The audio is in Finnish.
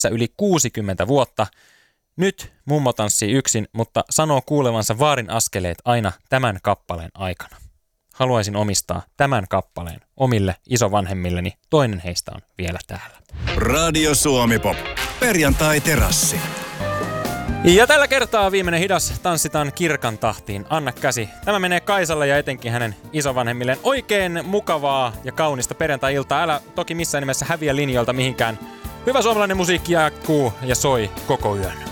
yli 60 vuotta. Nyt mummo tanssii yksin, mutta sanoo kuulevansa vaarin askeleet aina tämän kappaleen aikana. Haluaisin omistaa tämän kappaleen omille isovanhemmilleni. Toinen heistä on vielä täällä. Radio Suomi Pop. Perjantai-terassi. Ja tällä kertaa viimeinen hidas tanssitaan kirkan tahtiin. Anna käsi. Tämä menee Kaisalle ja etenkin hänen isovanhemmilleen. Oikein mukavaa ja kaunista perjantai-iltaa. Älä toki missään nimessä häviä linjoilta mihinkään. Hyvä suomalainen musiikki jatkuu ja soi koko yön.